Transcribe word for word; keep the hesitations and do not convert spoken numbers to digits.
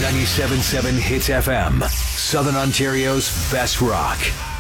ninety-seven point seven Hits F M, Southern Ontario's best rock.